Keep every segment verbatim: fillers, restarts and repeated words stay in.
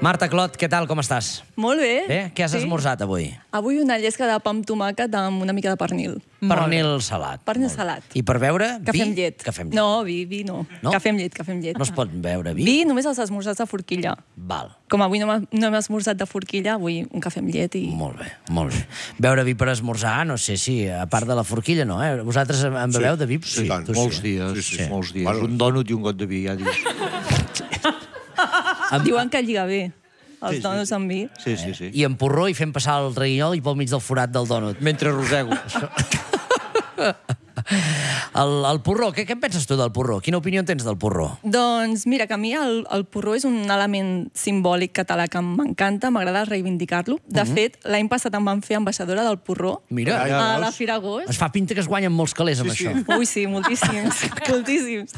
Marta Clot, què tal, com estàs? Molt bé. Bé? Què has sí. esmorzat avui? Avui una llesca de pa amb tomàquet amb una mica de pernil. Pernil salat. Pernil salat. I per beure, Cafè vi? amb llet. Cafè amb llet. No, vi, vi no. No? Cafè amb llet, cafè amb llet. No es pot beure vi? Vi només els esmorzats de forquilla. Val. Com avui no m'ha- no hem esmorzat de forquilla, avui un cafè amb llet i... Molt bé, molt bé. Beure vi per esmorzar, no sé si, a part de la forquilla, no, eh? Vosaltres en beveu de vi? Sí, tant. tu Molts eh? dies, Sí, sí, sí. molts dies. Bueno. Un dònut i un got de vi, ja dius. Diuen que lliga bé els Sí, sí, dònuts amb vi. Sí, sí, sí. I en porró i fem passar el reguinyol i pel mig del forat del dònut. Mentre rosego. El, el porró, què, què en penses tu del porró? Quina opinió en tens del porró? Doncs mira, que a mi el, el porró és un element simbòlic català que m'encanta, m'agrada reivindicar-lo. De fet, l'any passat em van fer ambaixadora del porró Mira, Ai, a veus? la Fira Agost. es fa pinta que es guanyen molts calés amb Sí, sí. això. Ui, sí, moltíssims, moltíssims.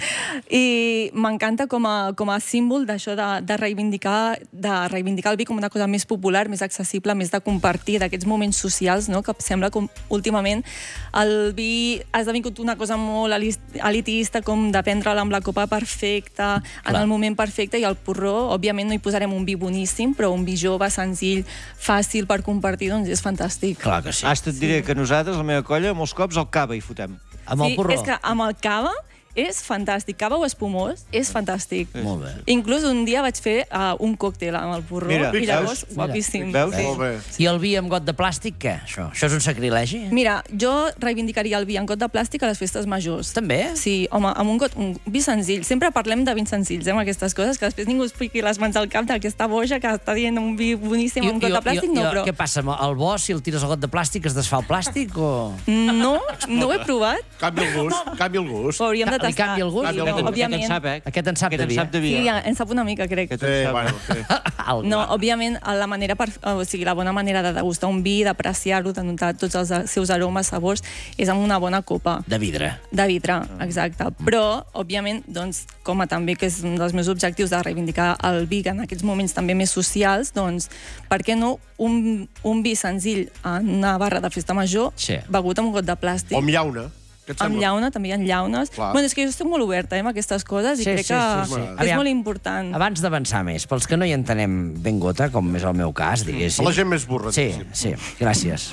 I m'encanta com, a, com a símbol d'això de, de, reivindicar, de reivindicar el vi com una cosa més popular, més accessible, més de compartir, d'aquests moments socials, no? Que sembla com últimament el vi ha esdevingut una cosa molt elitista, com de prendre'l amb la copa perfecta, en Clar. el moment perfecte, i el porró, òbviament no hi posarem un vi boníssim, però un vi jove, senzill, fàcil per compartir, doncs és fantàstic. Clar que sí. Hasta et diré que nosaltres, la meva colla, molts cops el cava hi fotem. Amb el Sí, porró? és que amb el cava és fantàstic. Cava o espumós és fantàstic. Molt bé. Inclús un dia vaig fer uh, un còctel amb el porró Mira, i llavors, veus? guapíssim. Veus? Sí. Molt bé. I el vi amb got de plàstic, què? Això, això és un sacrilegi? Mira, jo reivindicaria el vi en got de plàstic a les festes majors. També? Sí, home, amb un got, un vi senzill. Sempre parlem de vins senzills, eh, amb aquestes coses, que després ningú es fiqui les mans al cap d'aquesta boja que està dient un vi boníssim amb un got de plàstic, no, però... Què passa? Amb el bo, si el tires al got de plàstic, es desfà el plàstic o...? No, no ho he provat, Canvia el gust, canvia el gust. ho hauríem de Li tastar. canvia el gust? Canvia el gust. Òbviament. Aquest en sap, eh? Aquest en sap Aquest de en vi, sap de vi. Sí, eh? en sap una mica, crec. Aquest Sí, en sap. bueno, sí. Algo. No, òbviament, la manera per, o sigui, la bona manera de degustar un vi, d'apreciar-lo, de notar tots els seus aromes, sabors, és amb una bona copa De vidre. de vidre, exacte. Però, òbviament, doncs, com a també que és un dels meus objectius de reivindicar el vi en aquests moments també més socials, doncs, per què no un, un vi senzill en una barra de festa major, Sí. begut amb un got de plàstic, O amb llauna. Què et amb sembla? llauna, també hi ha llaunes. Clar. Bueno, és que jo estic molt oberta eh, amb aquestes coses i Sí, crec sí, que sí, sí. és Aviam, molt important. Abans d'avançar més, pels que no hi entenem ben gota, com és el meu cas, diguéssim... La gent més burra. Sí, sí, gràcies.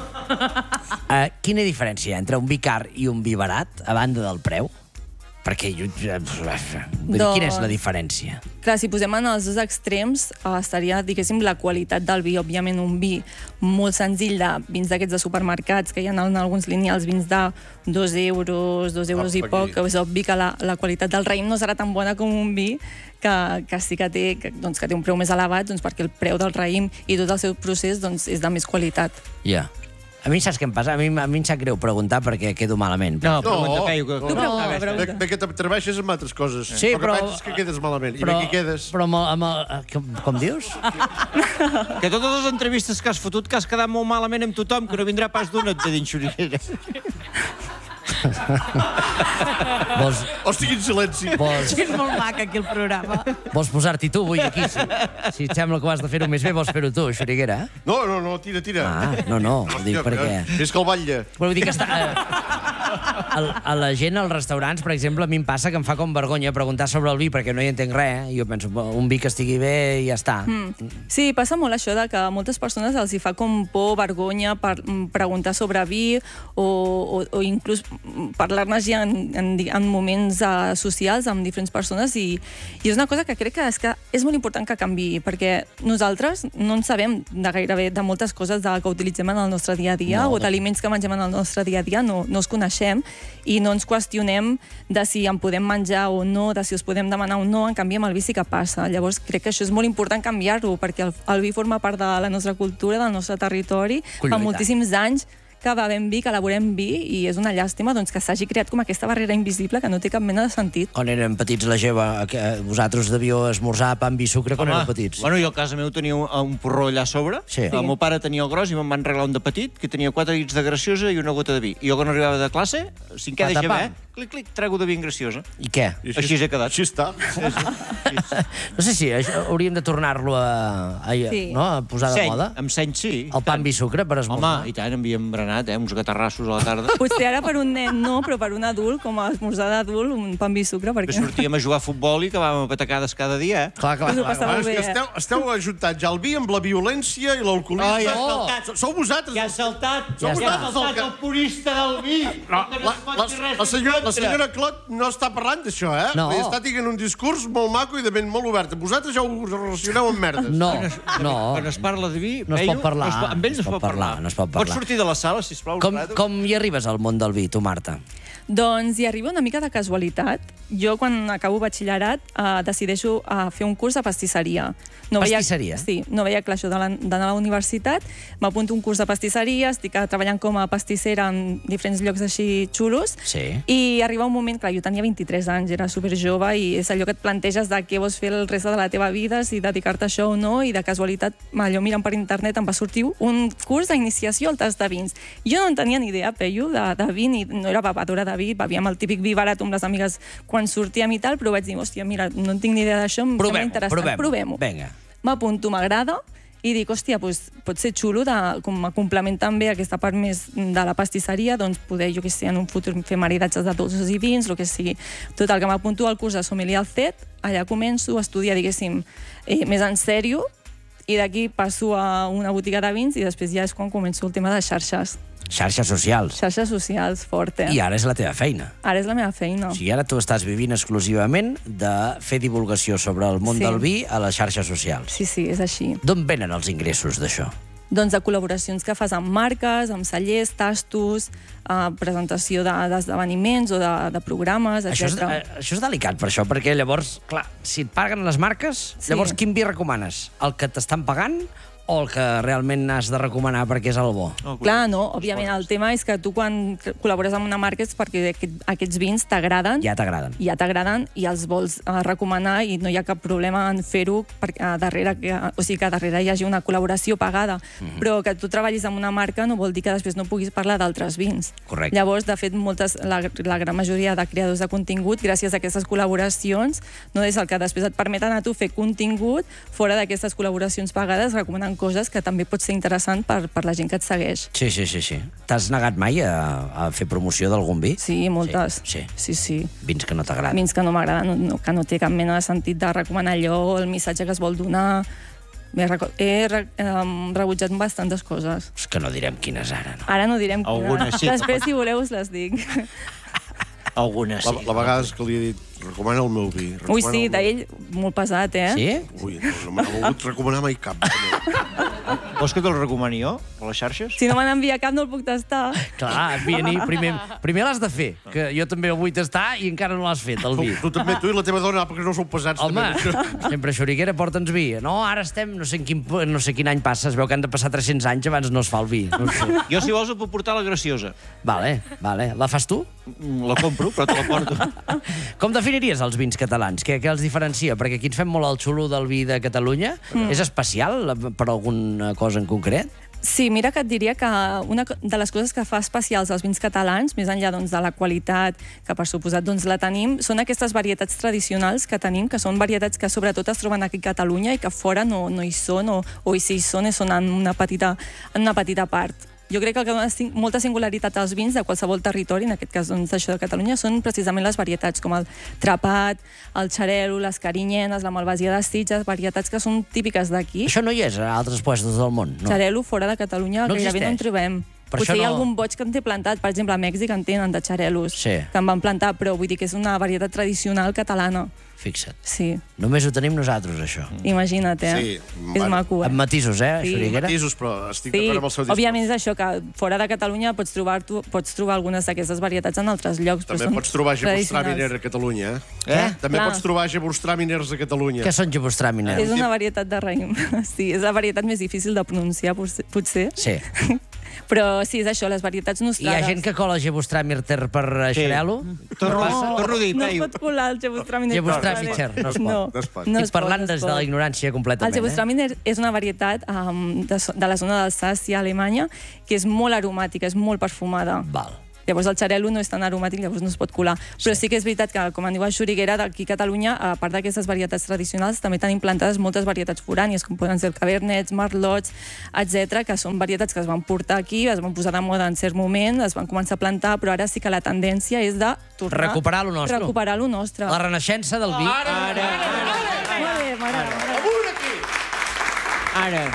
Uh, quina diferència hi ha entre un vi car i un vi barat, a banda del preu? Perquè jo... Vull dir, quina és la diferència? Clar, si posem en els dos extrems, eh, estaria, diguéssim, la qualitat del vi. Òbviament, un vi molt senzill de vins d'aquests de supermercats, que hi ha en alguns lineals vins de dos euros, dos euros i Apa, poc, aquí. que és obvi que la, la qualitat del raïm no serà tan bona com un vi que, que sí que té, que, doncs, que té un preu més elevat, doncs, perquè el preu del raïm i tot el seu procés doncs, és de més qualitat. Ja. A mi saps què em passa? A mi, a mi em sap greu preguntar perquè quedo malament. No, No, pregunta, Peyu. Que... no, Tu pregunta, Bé, pregunta. bé que t'atreveixes amb altres coses. Sí, però- Però que penses que quedes malament. I bé que quedes. Però amb el, amb el, com, com dius? Que totes les entrevistes que has fotut, que has quedat molt malament amb tothom, que no vindrà pas d'una de dins xoriguera. Vols, O estigui en silenci. vols, És molt mac, aquí, el programa. vols posar-t'hi tu avui aquí? Si, si et sembla que ho has de fer-ho més bé, vols fer-ho tu, Xuriguera? No, no, no, tira, tira. Ah, no, no, ho dic Hòstia, perquè... És que el batlle. Però vull dir que està... A, a la gent als restaurants, per exemple, a mi em passa que em fa com vergonya preguntar sobre el vi perquè no hi entenc res. I jo penso, un vi que estigui bé i ja està. Mm. Sí, passa molt això de que a moltes persones els hi fa com por, vergonya per mm, preguntar sobre vi o, o, o inclús parlar-ne ja en, en, en moments uh, socials amb diferents persones i, i és una cosa que crec que és, que és molt important que canviï perquè nosaltres no en sabem de gairebé de moltes coses de, que utilitzem en el nostre dia a dia No, o d'aliments que mengem en el nostre dia a dia, no, no els coneixem i no ens qüestionem de si en podem menjar o no, de si els podem demanar o no, en canvi amb el vi sí que passa. Llavors crec que això és molt important canviar-ho, perquè el, el vi forma part de la nostra cultura, del nostre territori, Colló, fa i moltíssims anys que bevem vi, que elaborem vi, i és una llàstima doncs, que s'hagi creat com aquesta barrera invisible que no té cap mena de sentit. Quan érem petits, la Geva, que vosaltres devíeu esmorzar pa amb vi i sucre quan éreu petits. Bueno, jo a casa meu tenia un, un porró allà a sobre. Sí. El meu pare tenia el gros i me'n van regalar un de petit, que tenia quatre dits de graciosa i una gota de vi. I jo quan arribava de classe, cinquè de Patapam. G B, clic, clic, trego de vi en graciosa. I què? I Així he quedat. Així està. No sé si això hauríem de tornar-lo a, a, Sí. no, a posar de Seny, moda. amb seny sí. El pa amb vi i sucre per esmorzar. Home, i tant, enviem berenar. anat, eh? Uns gatarrassos a la tarda. Potser ara per un nen no, però per un adult, com a esmorzar d'adult, un pa amb vi i sucre, Que perquè... sortíem a jugar a futbol i acabàvem a patacades cada dia, eh? Clar, clar, Us ho clar. passava Ah, és bé, que eh? esteu, esteu ajuntant ja el vi amb la violència i l'alcoholisme. Ai, ja has Oh! saltat. Sou vosaltres. Ja has saltat, Sou ja vosaltres has saltat el que- el purista del vi. No, que la, es pot la, dir res la, senyora, en la contra. senyora Clot no està parlant d'això, eh? No. Vull dir, està dient un discurs molt maco i de ment molt obert. Vosaltres ja us relacioneu amb merdes. No, no. Quan es parla de vi, No es pot veio, parlar, no es pot, amb ells no es pot parlar. no es pot parlar. Pots sortir de la sala, sisplau? Com, un rato? com hi arribes al món del vi, tu, Marta? Doncs hi arriba una mica de casualitat. Jo, quan acabo batxillerat, eh, decideixo eh, fer un curs de pastisseria. No Pastisseria? Veia, sí, no veia clar això de la- d'anar a la universitat. M'apunto a un curs de pastisseria, estic eh, treballant com a pastissera en diferents llocs així xulos. Sí. I arriba un moment, clar, jo tenia vint-i-tres anys, era superjove, i és allò que et planteges de què vols fer el reste de la teva vida, si dedicar-te a això o no, i de casualitat, allò mirant per internet, em va sortir un curs d'iniciació al tast de vins. Jo no en tenia ni idea, Peyu, de, de vi, ni, no era bevedora de vi, bevíem el típic vi barat amb les amigues quan sortíem i tal, però vaig dir, hòstia, mira, no en tinc ni idea d'això, em sembla Provem-ho, interessant. provem-ho. Provem-ho. Vinga. M'apunto, m'agrada, i dic, hòstia, doncs, pot ser xulo, de, com a complement també aquesta part més de la pastisseria, doncs poder, jo què sé, en un futur fer maridatges de dolços i vins, el que sigui. Total, que m'apunto al curs de sommelier al C E T, allà començo a estudiar, diguéssim, eh, més en sèrio, i d'aquí passo a una botiga de vins i després ja és quan començo el tema de xarxes. Xarxes socials. Xarxes socials, fort, eh? I ara és la teva feina. Ara és la meva feina. O sigui, ara tu estàs vivint exclusivament de fer divulgació sobre el món Sí. del vi a les xarxes socials. Sí, sí, és així. D'on venen els ingressos d'això? Doncs de col·laboracions que fas amb marques, amb cellers, tastos, eh, presentació de- d'esdeveniments o de, de programes, Això és, etcètera. eh, això és delicat, per això, perquè llavors, clar, si et paguen les marques, Sí. llavors quin vi recomanes? El que t'estan pagant o el que realment has de recomanar perquè és el bo? Oh, Clar, no, òbviament, el tema és que tu quan col·labores amb una marca és perquè aquest, aquests vins t'agraden, Ja t'agraden. ja t'agraden i els vols eh, recomanar i no hi ha cap problema en fer-ho perquè a darrere, que, o sigui, que a darrere hi hagi una col·laboració pagada. Mm-hmm. Però que tu treballis amb una marca no vol dir que després no puguis parlar d'altres vins. Correcte. Llavors, de fet, moltes, la, la gran majoria de creadors de contingut, gràcies a aquestes col·laboracions, no és el que després et permeten a tu fer contingut fora d'aquestes col·laboracions pagades, recomanant coses que també pot ser interessant per, per la gent que et segueix. Sí, sí, sí, sí. T'has negat mai a, a fer promoció d'algun vi? Sí, moltes. Sí, Sí, sí. Vins que no t'agraden. Vins que no m'agraden, no, no, que no té cap mena de sentit de recomanar allò, el missatge que es vol donar. He, reco- he re, um, rebutjat bastantes coses. És que no direm quines ara, no? Ara no direm quina. Algunes sí. Després, si voleu, us les dic. Algunes, La, sí. la vegada que li he dit, recomana el meu vi. Ui, recomana sí, el meu- d'ell, molt pesat, eh? Sí? Ui, no, no m'ha volgut recomanar mai cap. Vols que te'l recomani jo, a les xarxes? Si no me n'envia cap, no el puc tastar. Clar, envia-n'hi. Primer, primer l'has de fer, que jo també el vull tastar i encara no l'has fet, el Tu, vi. tu també, tu i la teva dona, perquè no sou pesats. Home, també. sempre xoriquera, porta'ns vi. No, ara estem, no sé, en quin, no sé quin any passa, es veu que han de passar tres-cents anys abans no es fa el vi. No ho sé. Jo, si vols, et puc portar la graciosa. Vale, vale. La fas tu? Mm, La compro, però te la porto. Com definiries els vins catalans? Què, què els diferencia? Perquè aquí ens fem molt el xulo del vi de Catalunya. Mm. És especial la- per alguna cosa en concret? Sí, mira que et diria que una co- de les coses que fa especials els vins catalans, més enllà doncs, de la qualitat, que per suposat doncs, la tenim, són aquestes varietats tradicionals que tenim, que són varietats que sobretot es troben aquí a Catalunya i que fora no, no hi són, o, o si hi són, són en una petita, en una petita part. Jo crec que el que dona sing- molta singularitat als vins de qualsevol territori, en aquest cas doncs, això de Catalunya, són precisament les varietats, com el trapat, el xarel·lo, les carinyenes, la malvasia de Sitges, varietats que són típiques d'aquí. Això no hi és a altres puestos del món, no? Xarel·lo fora de Catalunya No gairebé no en existeix. trobem. Per Potser això hi ha no- algun boig que en té plantat, per exemple, a Mèxic en tenen de xarel·los, Sí. que en van plantar, però vull dir que és una varietat tradicional catalana. Fixa't. Sí, Només ho tenim nosaltres, això. imagina't, eh? Sí, És bueno, maco, eh? Amb matisos, eh, Sí. xoriquera? Matisos, però estic Sí, d'acord amb el seu discurs. òbviament és això, que fora de Catalunya pots trobar, tu, pots trobar algunes d'aquestes varietats en altres llocs. També però són pots trobar Gewürztraminer tradicionals. a Catalunya, eh? Eh? També Clar. pots trobar Gewürztraminers a Catalunya. Què són Gewürztraminer? És una varietat de raïm. Sí, és la varietat més difícil de pronunciar, potser- potser. Sí. Però sí, és això, les varietats Hi nostrades. ha gent que cola Gewürztraminer per eh, xarel·lo? Torno, No, torno a dir, no es Peyu. pot colar el Gewürztraminer. Gewürztraminer, no es pot. No, No es pot. no Estic es pot, parlant no es des de pot. la ignorància El completament, eh? Gewürztraminer és una varietat um, de, so- de la zona d'Alsàcia, Alemanya, que és molt aromàtica, és molt perfumada. Val. Llavors el xarel·lo no és tan aromàtic, llavors no es pot colar. Però sí que és veritat que, com en diu el xuriguera, d'aquí a Catalunya, a part d'aquestes varietats tradicionals, també tenim plantades moltes varietats forànies, com poden ser el cabernets, merlots, etcètera, que són varietats que es van portar aquí, es van posar de moda en cert moment, es van començar a plantar, però ara sí que la tendència és de tornar... Recuperar lo nostre. Recuperar lo nostre. La renaixença del vi. Ara, ara, ara, Molt bé, m'agrada. amunt aquí! Ara.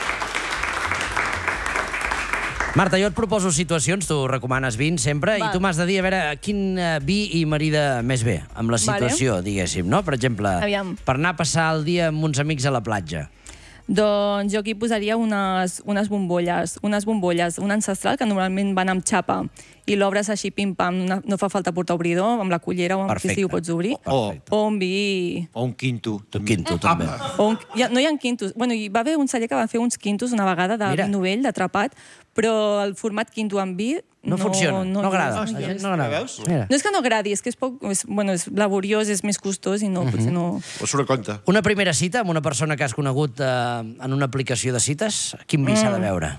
Marta, jo et proposo situacions, tu recomanes vins sempre, Val. i tu m'has de dir a veure quin eh, vi i marida més bé amb la situació, vale. diguéssim, no? Per exemple, Aviam. per anar a passar el dia amb uns amics a la platja. Doncs jo aquí posaria unes, unes bombolles, unes bombolles, un ancestral que normalment van amb xapa i l'obres així pim-pam, no, no fa falta portar obridor, amb la cullera o amb qui sigui ho pots obrir. Oh. O un vi... O un quinto. Un quinto, també. O un, ja, no hi ha quintos. Bueno, hi va haver un celler que va fer uns quintos una vegada de Mira. vi novell, d'atrapat, però el format quinto amb vi No, no funciona, no, no agrada. No, La gent no, no agrada. Veus? Mira. no és que no agradi, és que és poc... És, bueno, és laboriós, és més costós i no, potser no... O surt a compte. Una primera cita amb una persona que has conegut eh, en una aplicació de cites, quin vi s'ha de veure?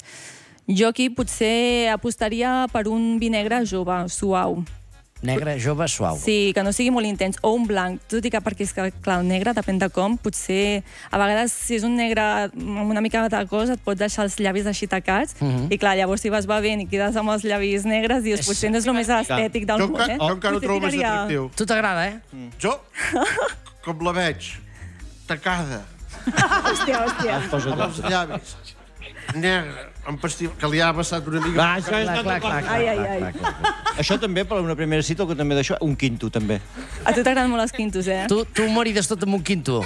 Jo aquí potser apostaria per un vi negre jove, suau. Negre, jove, suau. Sí, que no sigui molt intens. O un blanc, tot i que perquè és que, clar, el negre depèn de com, potser a vegades si és un negre amb una mica de cosa et pot deixar els llavis així tacats Mhm. i clar, llavors si vas bevent i quedes amb els llavis negres dius, És- potser no és el més estètic del Jo, món, eh? jo encara ho Potser trobo més tiraria- atractiu. Tu t'agrada, eh? Jo, com la veig, tacada, Hòstia, hòstia. amb els llavis, negre, amb pastil, que li ha vessat una mica... Va, això és Clar, una clar, altra clar, cosa. clar, Ai, ai, clar, ai. clar, clar, clar. Això també, per una primera cita, el que també d'això, un quinto, també. A tu t'agraden molt els quintos, eh? Tu, tu morides tot amb un quinto.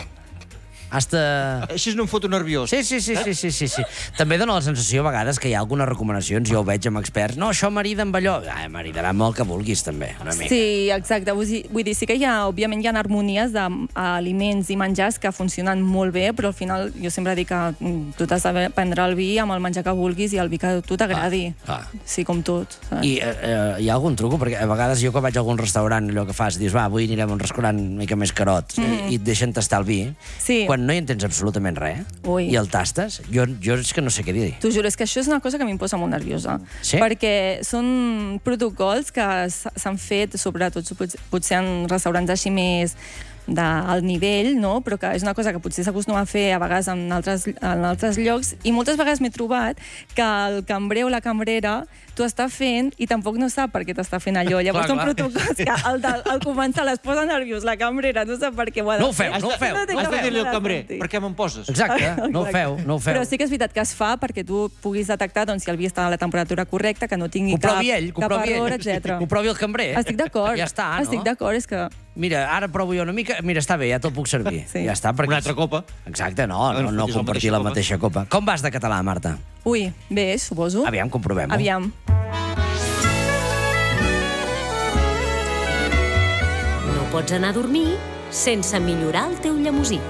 Hasta... Així no em foto nerviós. Sí, sí, sí, sí, sí, sí, sí. També dona la sensació a vegades que hi ha algunes recomanacions, jo ho veig amb experts, no, això marida amb allò. Ah, maridarà amb el que vulguis, també, una mica. Sí, exacte. Vull dir, vull dir, sí que hi ha, òbviament, hi ha harmonies d'aliments i menjars que funcionen molt bé, però al final jo sempre dic que mm, tu t'has de prendre el vi amb el menjar que vulguis i el vi que a tu t'agradi. Ah, ah. Sí, com tot. Saps? I eh, eh, hi ha algun truco? Perquè a vegades jo que vaig a algun restaurant, allò que fas, dius, va, avui anirem a un restaurant una mica més carot, mm. i et deixen tastar el vi. Sí. Quan no hi entens absolutament res, Ui. i el tastes, jo, jo és que no sé què dir. T'ho juro, és que això és una cosa que a mi em posa molt nerviosa. Sí? Perquè són protocols que s- s'han fet, sobretot pot- potser en restaurants així més d'alt nivell, no? Però que és una cosa que potser s'acostuma a fer a vegades en altres, en altres llocs, i moltes vegades m'he trobat que el cambrer o la cambrera t'ho està fent i tampoc no sap per què t'està fent allò. Llavors Clar, són clar. protocols que al, al, al començar les posa nerviós la cambrera, no sap per què ho ha de No ho feu, fer. no ho feu. No té Has cap de dir-li al mena de cambrer, sentit. per què me'n poses? Exacte, no ho Exacte. feu, no ho feu. Però sí que és veritat que es fa perquè tu puguis detectar doncs, si el vi està a la temperatura correcta, que no tingui Que ho cap, provi ell, que ho cap provi error, ell. etcètera. Que ho provi el cambrer. Estic d'acord. Ja està, no? Estic d'acord, és que... Mira, ara provo jo una mica... Mira, està bé, ja te'l puc servir. Sí. Ja està, perquè... Una altra copa. Exacte, no, Bueno, no, no fotis la compartir la mateixa mateixa copa. Com vas de català, Marta? Ui, bé, suposo. Aviam, comprovem-ho. Aviam. No pots anar a dormir sense millorar el teu llemosí.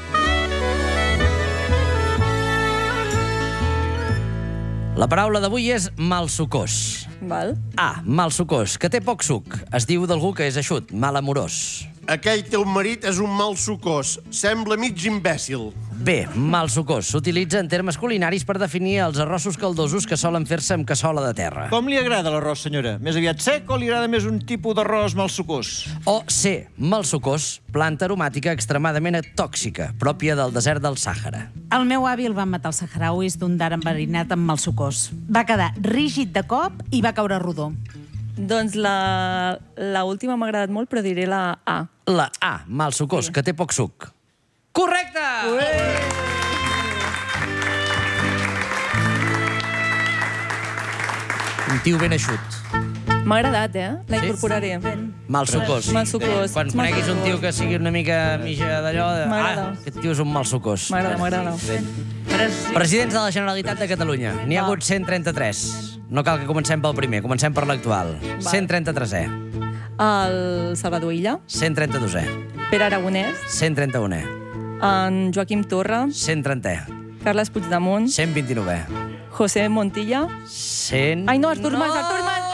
La paraula d'avui és malsucós. Val. A, malsucós, que té poc suc. Es diu d'algú que és eixut, malamorós. Aquell teu marit és un mal sucós. Sembla mig imbècil. B, malsucós. S'utilitza en termes culinaris per definir els arrossos caldosos que solen fer-se amb cassola de terra. Com li agrada l'arròs, senyora? Més aviat sec o li agrada més un tipus d'arròs mal sucós? O C, malsucós, planta aromàtica extremadament tòxica, pròpia del desert del Sàhara. El meu avi el van matar als saharauis d'un dar enverinat amb malsucós. Va quedar rígid de cop i va caure rodó. Doncs la, la última m'ha agradat molt, però diré la A. La A, malsucós, que té poc suc. Correcte! Un tio ben eixut. M'ha agradat, eh? La Sí? incorporaré. Malsucós. Malsucós. Quan coneguis un tio que sigui una mica mitja d'allò... De... M'agrada. Ah, aquest tio és un malsucós. M'agrada, m'agrada. Presidents de la Generalitat de Catalunya. N'hi ha Va. hagut cent trenta-tres. No cal que comencem pel primer, comencem per l'actual. cent trenta-tresè. El Salvador Illa, cent trenta-dosè. Pere Aragonès, cent trenta-unè. en Joaquim Torra, cent trentè. Carles Puigdemont, cent vint-i-novè. José Montilla... cent... Ai, no, Artur Mas, Artur Mas!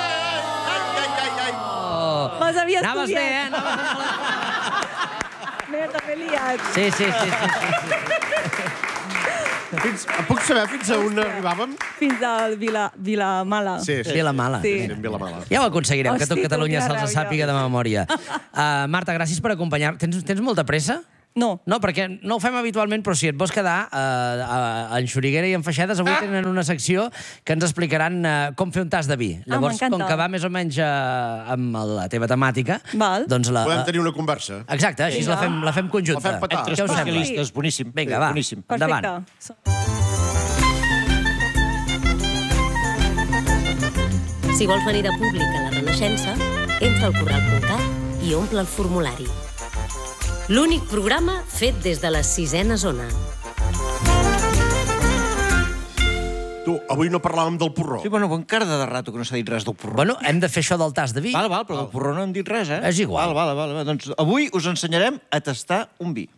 Me'ls havia Anaves bé, eh? estudiat. Anaves... Merda, m'he liat. Sí, sí, sí, sí, sí, sí. Fins, puc saber fins a on arribàvem? Fins al Vila, Vilamala. Sí, sí. Vilamala. Sí. Sí, en Vilamala. Ja ho aconseguirem, que tot Hosti, Catalunya tu, se'ls quina sàpiga de memòria. Uh, Marta, gràcies per acompanyar. Tens, tens molta pressa? No. No, perquè no ho fem habitualment, però si et vols quedar uh, uh, en Xuriguera i en Feixedes, avui ah. tenen una secció que ens explicaran uh, com fer un tas de vi. Llavors, ah, com que va més o menys uh, amb la teva temàtica... Val. Doncs la, Podem tenir una conversa. Exacte, així Vinga. la fem, la fem conjunta. La fem petar. Entre Què us sembla? especialistes, boníssim. Vinga, va, Boníssim. endavant. Si vols venir de públic a la Renaixença, entra al corral punt cat i omple el formulari. L'únic programa fet des de la sisena zona. Tu, avui no parlàvem del porró. Sí, bueno, encara de rato que no s'ha dit res del porró. Bueno, hem de fer això del tas de vi. Val, val, però del porró no hem dit res, eh? És igual. Val, val, val, val. Doncs avui us ensenyarem a tastar un vi.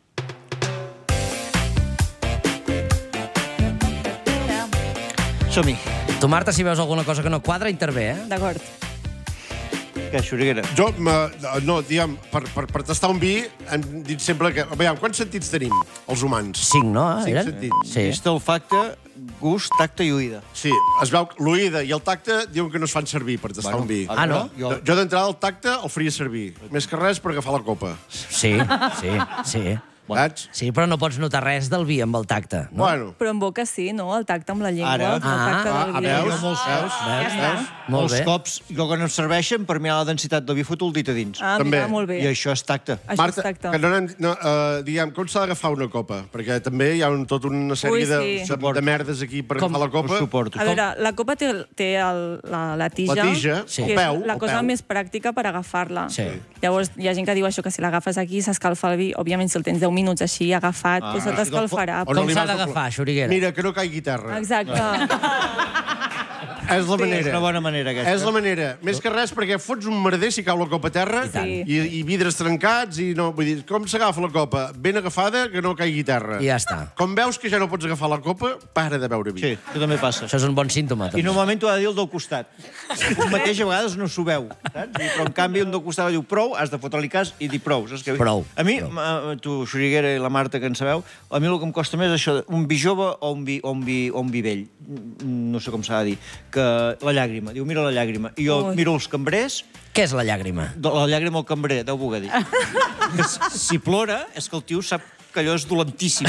Som-hi. Tu, Marta, si veus alguna cosa que no quadra, intervé, eh? D'acord. Què, Xuriguera? Jo, ma, no, diguem, per, per, per tastar un vi, hem dit sempre que... Veiem, quants sentits tenim, els humans? Cinc, no? Cinc Eren? sentits. Sí. Vista, olfacte, gust, tacte i oïda. Sí, es veu que l'oïda i el tacte diuen que no es fan servir per tastar Bueno, un vi. Ah, no? Jo... Jo d'entrada el tacte el faria servir. Més que res per agafar la copa. Sí, sí, sí. Saps? Sí, però no pots notar res del vi amb el tacte, no? Bueno, Però en boca sí, no? El tacte amb la llengua. Ara. El tacte Ah, del ah, vi. veus? molts, veus? Veus? Veus? Molt Molts bé. cops, jo quan em serveixen, per mi la densitat del vi foto el dit a dins. Ah, També. mira, molt bé. I això és tacte. Això Marta, és tacte. que no, anem- no, uh, diguem, com s'ha d'agafar una copa? Perquè també hi ha un, tota una sèrie Ui, de, sí. de, de merdes aquí per Com? agafar la copa. Ho suporto. A veure, la copa té, té el, la, la tija, La tija, Sí. el que peu. és la el cosa peu. més pràctica per agafar-la. Sí. Llavors, hi ha gent que diu això, que si l'agafes aquí s'escalfa el vi. Òbviament, si el tens deu minuts així agafat, ah, doncs se t'escalfarà. O no Com li s'ha vas d'agafar, doblar. Xuriguera? Mira, que no caigui terra. Exacte. És la Sí. manera. És una bona manera, aquesta. És la manera. Més que res, perquè fots un merder si cau la copa a terra I tant. i, i vidres trencats i no... Vull dir, com s'agafa la copa? Ben agafada, que no caigui terra. I ja està. Com veus que ja no pots agafar la copa, para de beure vi. Sí, això també passa. Això és un bon símptoma, I també. normalment t'ho ha de dir el del costat. Tu mateix a vegades no s'ho veu, saps? Però en canvi un del costat diu prou, has de fotre-li cas i dir prou. Saps què? Prou, A mi, prou. ma- tu, Xuriguera i la Marta, que en sabeu, a mi el que em costa més és això, un vi jove o un vi, o un vi, o un vi vell. No sé com s'ha de dir. Que la llàgrima. Diu, mira la llàgrima. I jo Ui. miro els cambrers, Què és la llàgrima? de- la llàgrima al cambrer, Déu vulga dir. Si plora, és que el tio sap que allò és dolentíssim.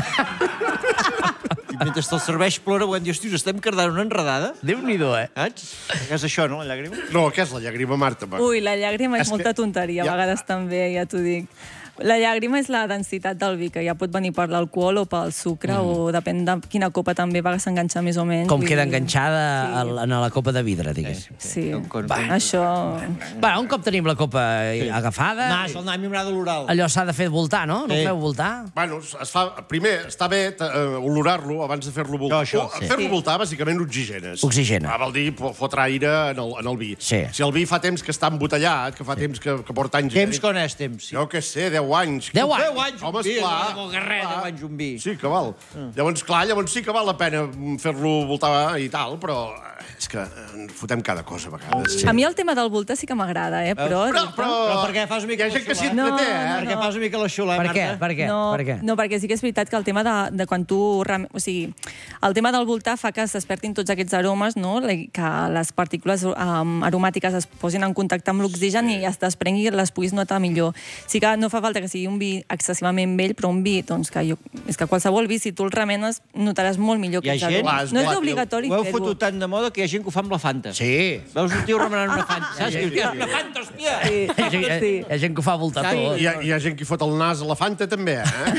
I mentre te'l serveix plora, quan dius, tio, estem cardant una enredada. Déu-n'hi-do, eh? Saps? Que és això, no, la llàgrima? No, què és la llàgrima, Marta? Va? Ui, la llàgrima és, És molta que- tonteria, Ja. a vegades també, ja t'ho dic. La llàgrima és la densitat del vi, que ja pot venir per l'alcohol o pel sucre, mm. o depèn de quina copa també va s'enganxar més o menys. Com vull queda dir- enganxada Sí. al- en la copa de vidre, diguéssim. Sí, Com- Va, això... Va, un cop tenim la copa sí. agafada, Nas, el nam i de l'oral. allò s'ha de fer voltar, no? No ho Sí. feu voltar? Bueno, es fa, primer, està bé uh, olorar-lo abans de fer-lo voltar. Això, això, O, sí. Fer-lo Sí. voltar, bàsicament, oxigenes. Oxigena. Ah, vol dir po- fotre aire en el, en el vi. Sí. Si el vi fa temps que està embotellat, que fa sí. temps que, que porta anys... Temps con és temps, sí. Jo què sé, deu anys. Deu anys? Deu anys, Home, un vi, esclar. no, res, deu anys un vi. Sí, que val. Mm. Llavors, clar, llavors sí que val la pena fer-lo voltar i tal, però és que en fotem cada cosa a vegades. Sí. A mi el tema del voltar sí que m'agrada, eh? Però, Però, però, Però per què fas una mica hi ha gent que s'hi la No, entreté, eh? Per què fas una mica la xula, Per Marta? què? Per què? No, Per què? no, perquè sí que és veritat que el tema de, de quan tu... rem- O sigui, el tema del voltar fa que es despertin tots aquests aromes, no? Le- que les partícules um, aromàtiques es posin en contacte amb l'oxigen sí. i es desprengui i les puguis notar millor. Sí que no fa falta que sigui un vi excessivament vell, però un vi, doncs, que jo, és que qualsevol vi, si tu el remenes, notaràs molt millor Hi ha que gent- Clar, és No és clar, obligatori Ho heu fer-ho. fotut tant de moda que hi ha gent que ho fa amb la Fanta. Sí. Veus un tio remenant una Fanta, saps? Dius, "Tio, una Fanta, hòstia! Sí, Hi ha, gent- sí. hi ha gent que ho fa voltar Sí. tot. Hi ha, hi ha gent que fot el nas a la Fanta, també,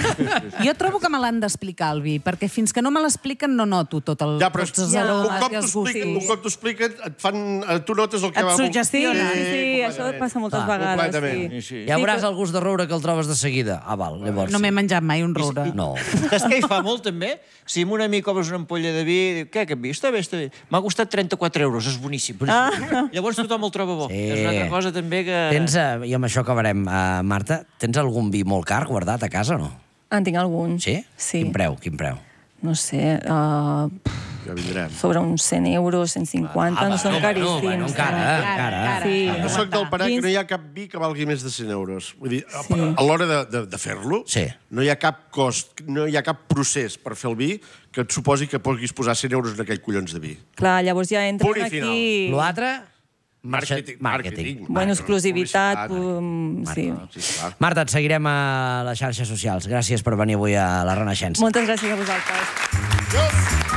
eh? Jo trobo que me l'han d'explicar, el vi, perquè fins que no me l'expliquen no noto tot el, Ja, però tots els Ja. aromes un cop i els t'ho expliquen, un gustos. cop t'ho expliquen, et fan... eh, Tu notes el que Et va... Sí, suggestiona. sí, sí, això passa moltes Clar, vegades. completament. Sí. Sí. Ja veuràs el gust de roure que el trobes de seguida. Ah, val, llavors... No m'he menjat mai un roure. No. Saps què hi fa molt, també? Si amb un amic obres una ampolla de vi, diu, què, aquest vi? Està bé, està bé. M'ha costat trenta-quatre euros, és boníssim. Ah. Llavors tothom el troba bo. Sí. És una altra cosa, també, que... Tens, uh, i amb això acabarem, uh, Marta, tens algun vi molt car guardat a casa o no? En tinc algun. Sí? Sí. Quin preu, quin preu? No sé, uh, Ja vindrem. sobre uns cent euros, cent cinquanta, no són caríssims. Bueno, encara, encara. Sí. Jo soc del parer que no hi ha cap vi que valgui més de cent euros. Vull dir, a l'hora de, de, de fer-lo, Sí. no hi ha cap cost, no hi ha cap procés per fer el vi que et suposi que puguis posar cent euros en aquell collons de vi. Clar, llavors ja entren Punt i final. aquí... L'altre? Marketing. Marketing. Bueno, exclusivitat, publicitat. sí. Sí, clar. Marta, et seguirem a les xarxes socials. Gràcies per venir avui a la Renaixença. Moltes gràcies a vosaltres. Adiós!